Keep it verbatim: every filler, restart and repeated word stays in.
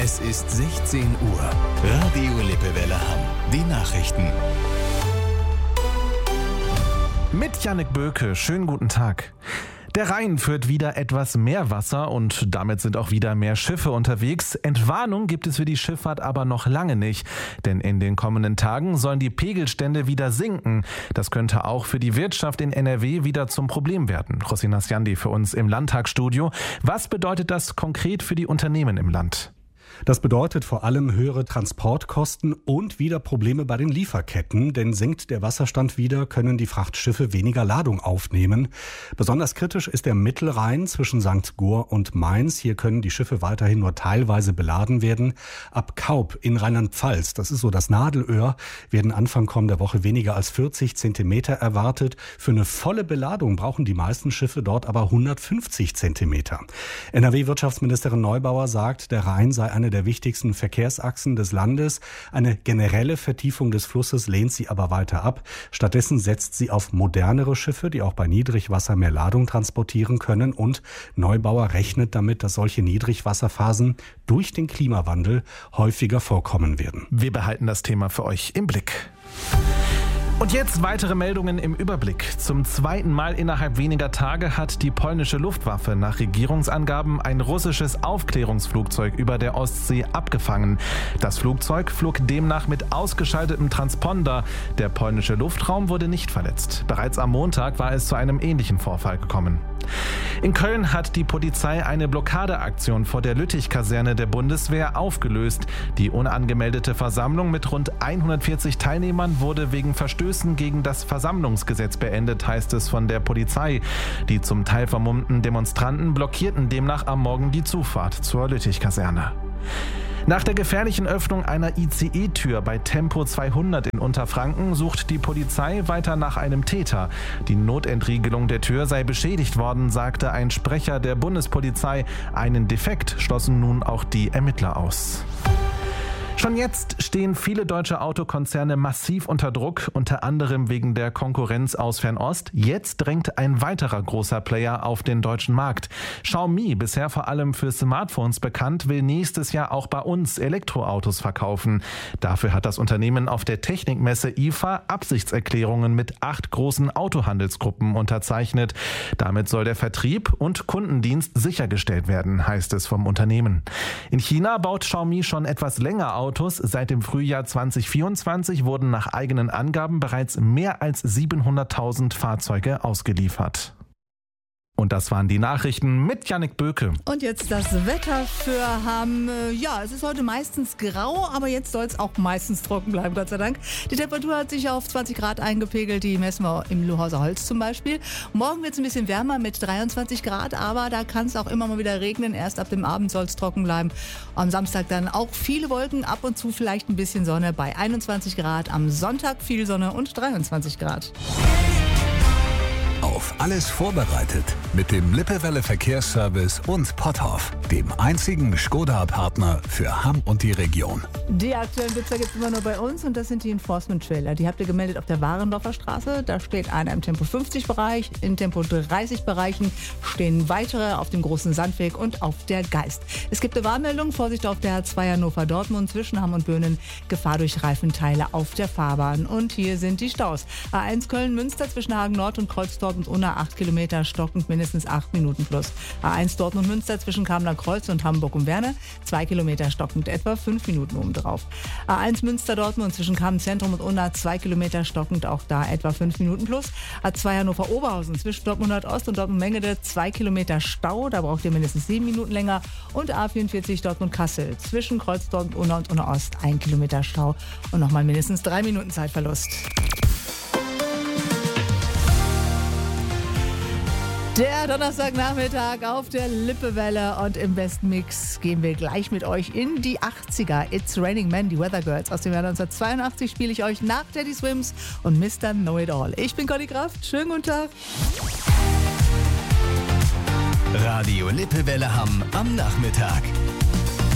Es ist sechzehn Uhr. Radio Lippewelle Hamm. Die Nachrichten. Mit Jannik Böke. Schönen guten Tag. Der Rhein führt wieder etwas mehr Wasser und damit sind auch wieder mehr Schiffe unterwegs. Entwarnung gibt es für die Schifffahrt aber noch lange nicht, denn in den kommenden Tagen sollen die Pegelstände wieder sinken. Das könnte auch für die Wirtschaft in N R W wieder zum Problem werden. Rosina Sjandi für uns im Landtagsstudio. Was bedeutet das konkret für die Unternehmen im Land? Das bedeutet vor allem höhere Transportkosten und wieder Probleme bei den Lieferketten, denn sinkt der Wasserstand wieder, können die Frachtschiffe weniger Ladung aufnehmen. Besonders kritisch ist der Mittelrhein zwischen Sankt Goar und Mainz. Hier können die Schiffe weiterhin nur teilweise beladen werden. Ab Kaub in Rheinland-Pfalz, das ist so das Nadelöhr, werden Anfang kommender Woche weniger als vierzig Zentimeter erwartet. Für eine volle Beladung brauchen die meisten Schiffe dort aber hundertfünfzig Zentimeter. N R W-Wirtschaftsministerin Neubauer sagt, der Rhein sei eine der wichtigsten Verkehrsachsen des Landes. Eine generelle Vertiefung des Flusses lehnt sie aber weiter ab. Stattdessen setzt sie auf modernere Schiffe, die auch bei Niedrigwasser mehr Ladung transportieren können. Und Neubauer rechnet damit, dass solche Niedrigwasserphasen durch den Klimawandel häufiger vorkommen werden. Wir behalten das Thema für euch im Blick. Und jetzt weitere Meldungen im Überblick. Zum zweiten Mal innerhalb weniger Tage hat die polnische Luftwaffe nach Regierungsangaben ein russisches Aufklärungsflugzeug über der Ostsee abgefangen. Das Flugzeug flog demnach mit ausgeschaltetem Transponder. Der polnische Luftraum wurde nicht verletzt. Bereits am Montag war es zu einem ähnlichen Vorfall gekommen. In Köln hat die Polizei eine Blockadeaktion vor der Lüttich-Kaserne der Bundeswehr aufgelöst. Die unangemeldete Versammlung mit rund hundertvierzig Teilnehmern wurde wegen Verstößen gegen das Versammlungsgesetz beendet, heißt es von der Polizei. Die zum Teil vermummten Demonstranten blockierten demnach am Morgen die Zufahrt zur Lüttich-Kaserne. Nach der gefährlichen Öffnung einer I C E-Tür bei Tempo zweihundert in Unterfranken sucht die Polizei weiter nach einem Täter. Die Notentriegelung der Tür sei beschädigt worden, sagte ein Sprecher der Bundespolizei. Einen Defekt schlossen nun auch die Ermittler aus. Schon jetzt stehen viele deutsche Autokonzerne massiv unter Druck, unter anderem wegen der Konkurrenz aus Fernost. Jetzt drängt ein weiterer großer Player auf den deutschen Markt. Xiaomi, bisher vor allem für Smartphones bekannt, will nächstes Jahr auch bei uns Elektroautos verkaufen. Dafür hat das Unternehmen auf der Technikmesse I F A Absichtserklärungen mit acht großen Autohandelsgruppen unterzeichnet. Damit soll der Vertrieb und Kundendienst sichergestellt werden, heißt es vom Unternehmen. In China baut Xiaomi schon etwas länger Autos. Seit dem Frühjahr zwanzig vierundzwanzig wurden nach eigenen Angaben bereits mehr als siebenhunderttausend Fahrzeuge ausgeliefert. Und das waren die Nachrichten mit Jannik Böke. Und jetzt das Wetter für Hamm. Ja, es ist heute meistens grau, aber jetzt soll es auch meistens trocken bleiben, Gott sei Dank. Die Temperatur hat sich auf zwanzig Grad eingepegelt, die messen wir im Lohauser Holz zum Beispiel. Morgen wird es ein bisschen wärmer mit dreiundzwanzig Grad, aber da kann es auch immer mal wieder regnen. Erst ab dem Abend soll es trocken bleiben. Am Samstag dann auch viele Wolken, ab und zu vielleicht ein bisschen Sonne bei einundzwanzig Grad. Am Sonntag viel Sonne und dreiundzwanzig Grad. Auf alles vorbereitet mit dem Lippewelle Verkehrsservice und Potthoff, dem einzigen Skoda-Partner für Hamm und die Region. Die aktuellen Blitzer gibt es immer nur bei uns und das sind die Enforcement-Trailer. Die habt ihr gemeldet auf der Warendorfer Straße. Da steht einer im Tempo fünfzig-Bereich, in Tempo dreißig-Bereichen stehen weitere auf dem großen Sandweg und auf der Geist. Es gibt eine Warnmeldung, Vorsicht auf der A zwei Hannover-Dortmund zwischen Hamm und Böhnen, Gefahr durch Reifenteile auf der Fahrbahn. Und hier sind die Staus. A eins Köln-Münster zwischen Hagen-Nord und Kreuzdorf und Unna acht Kilometer stockend mindestens acht Minuten plus. A eins Dortmund-Münster zwischen Kamener Kreuz und Hamburg und Werne zwei Kilometer stockend etwa fünf Minuten obendrauf. A eins Münster-Dortmund zwischen Kamen-Zentrum und Unna zwei Kilometer stockend, auch da etwa fünf Minuten plus. A zwei Hannover-Oberhausen zwischen Dortmund Nordost und Dortmund-Mengede zwei Kilometer Stau, da braucht ihr mindestens sieben Minuten länger. Und A vierundvierzig Dortmund-Kassel zwischen Kreuzdorf und Unna und Unna Ost ein Kilometer Stau und nochmal mindestens drei Minuten Zeitverlust. Der Donnerstagnachmittag auf der Lippewelle und im besten Mix gehen wir gleich mit euch in die achtziger. It's Raining Men, die Weather Girls aus dem Jahr neunzehnhundertzweiundachtzig spiele ich euch nach Daddy Swims und Mister Know It All. Ich bin Conny Kraft, schönen guten Tag. Radio Lippewelle Hamm am Nachmittag.